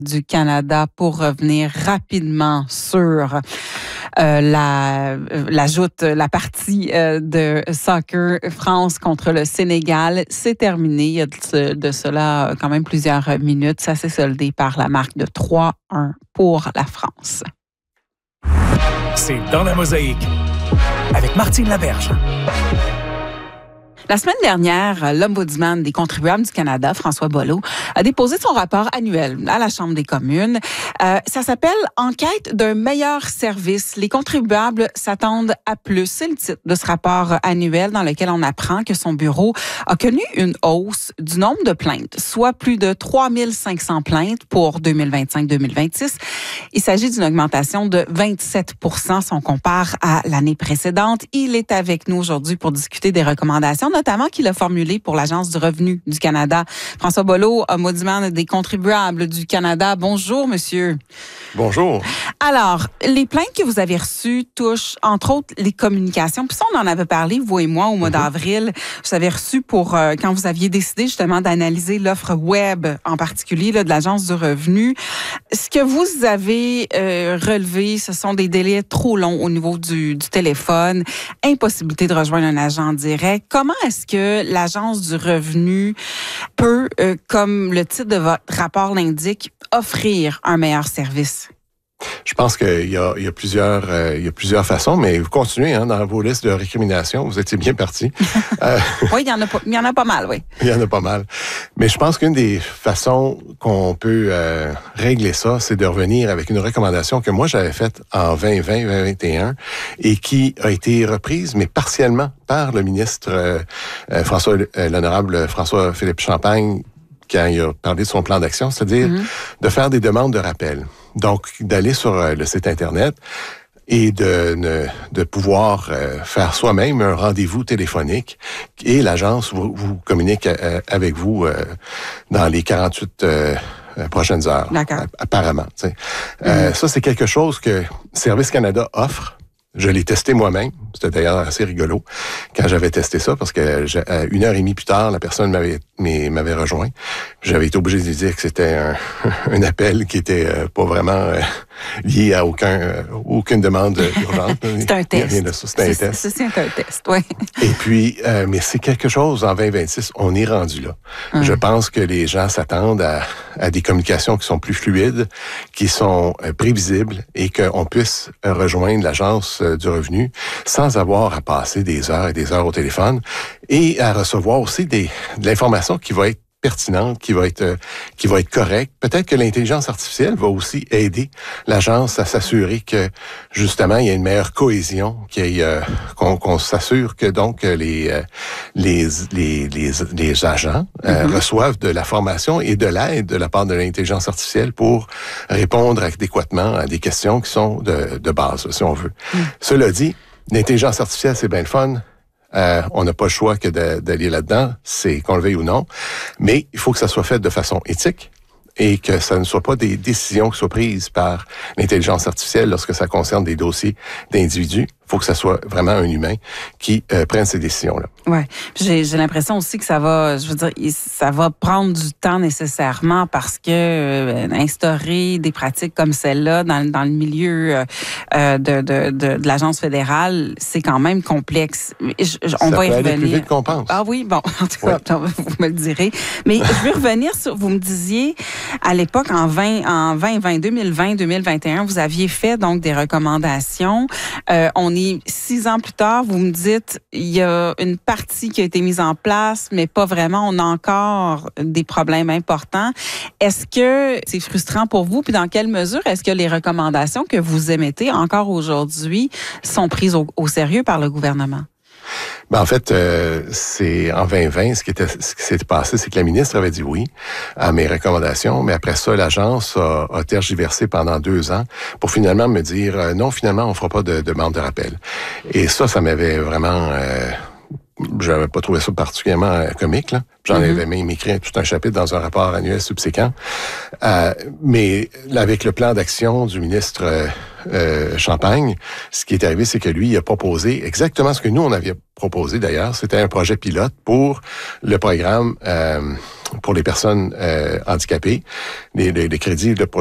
du Canada pour revenir rapidement sur la partie de soccer France contre le Sénégal. C'est terminé. Il y a de cela quand même plusieurs minutes. Ça s'est soldé par la marque de 3-1 pour la France. C'est Dans la mosaïque avec Martine Laberge. La semaine dernière, l'Ombudsman des contribuables du Canada, François Boileau, a déposé son rapport annuel à la Chambre des communes. Ça s'appelle « Enquête d'un meilleur service ». Les contribuables s'attendent à plus. C'est le titre de ce rapport annuel dans lequel on apprend que son bureau a connu une hausse du nombre de plaintes, soit plus de 3500 plaintes pour 2025-2026. Il s'agit d'une augmentation de 27 % si on compare à l'année précédente. Il est avec nous aujourd'hui pour discuter des recommandations, notamment qu'il a formulées pour l'Agence du revenu du Canada. François Boileau, ombudsman des contribuables du Canada. Bonjour, monsieur. Bonjour. Alors, les plaintes que vous avez reçues touchent, entre autres, les communications. Puis ça, on en avait parlé, vous et moi, au mois d'avril. Vous avez reçu pour, quand vous aviez décidé justement d'analyser l'offre web, en particulier là, de l'Agence du revenu. Ce que vous avez relevé, ce sont des délais trop longs au niveau du téléphone, impossibilité de rejoindre un agent direct. Comment est-ce que l'Agence du revenu peut, comme le titre de votre rapport l'indique, offrir un meilleur service? Je pense qu'il y a plusieurs façons, mais vous continuez dans vos listes de récriminations. Vous étiez bien parti. Oui, il y en a pas mal, oui. Il y en a pas mal. Mais je pense qu'une des façons qu'on peut régler ça, c'est de revenir avec une recommandation que moi j'avais faite en 2020-2021 et qui a été reprise, mais partiellement par le ministre l'honorable François-Philippe Champagne, quand il a parlé de son plan d'action, c'est-à-dire de faire des demandes de rappel. Donc, d'aller sur le site Internet et de pouvoir faire soi-même un rendez-vous téléphonique et l'agence vous communique avec vous dans les 48 prochaines heures. D'accord. Apparemment. Ça, c'est quelque chose que Service Canada offre. Je l'ai testé moi-même. C'était d'ailleurs assez rigolo quand j'avais testé ça parce que 1h30 plus tard, la personne m'avait rejoint. J'avais été obligé de lui dire que c'était un appel qui était pas vraiment lié à aucune demande urgente. C'est un test. Rien de ça. C'est un test. C'est un test, oui. Et puis, mais c'est quelque chose en 2026, on est rendu là. Je pense que les gens s'attendent à des communications qui sont plus fluides, qui sont prévisibles et qu'on puisse rejoindre l'agence du revenu sans avoir à passer des heures et des heures au téléphone et à recevoir aussi de l'information qui va être pertinente, qui va être correcte. Peut-être que l'intelligence artificielle va aussi aider l'agence à s'assurer que justement il y a une meilleure cohésion, qu'on s'assure que donc les agents reçoivent de la formation et de l'aide de la part de l'intelligence artificielle pour répondre adéquatement à des questions qui sont de base, si on veut. Cela dit, l'intelligence artificielle, c'est bien le fun. On n'a pas le choix que d'aller là-dedans, c'est qu'on le veuille ou non. Mais il faut que ça soit fait de façon éthique et que ça ne soit pas des décisions qui soient prises par l'intelligence artificielle lorsque ça concerne des dossiers d'individus. Il faut que ça soit vraiment un humain qui prenne ces décisions-là. Ouais, j'ai l'impression aussi que ça va prendre du temps nécessairement parce que instaurer des pratiques comme celle-là dans le milieu de l'agence fédérale, c'est quand même complexe. On va y revenir. Ça peut aller plus vite qu'on pense. Ah oui, bon, en tout cas, vous me le direz. Mais je veux revenir sur, vous me disiez, à l'époque, en 2020, vous aviez fait donc des recommandations. On est 6 ans plus tard, vous me dites, il y a une partie qui a été mise en place, mais pas vraiment. On a encore des problèmes importants. Est-ce que c'est frustrant pour vous? Puis dans quelle mesure est-ce que les recommandations que vous émettez encore aujourd'hui sont prises au sérieux par le gouvernement? En fait, c'est en 2020, ce qui s'est passé, c'est que la ministre avait dit oui à mes recommandations, mais après ça, l'agence a tergiversé pendant 2 ans pour finalement me dire non, finalement, on fera pas de demande de rappel. Et ça m'avait vraiment... j'avais pas trouvé ça particulièrement comique, là. J'en avais même écrit tout un chapitre dans un rapport annuel subséquent. Mais avec le plan d'action du ministre Champagne, ce qui est arrivé, c'est que lui, il a proposé exactement ce que nous, on avait proposé d'ailleurs. C'était un projet pilote pour le programme pour les personnes handicapées, les crédits pour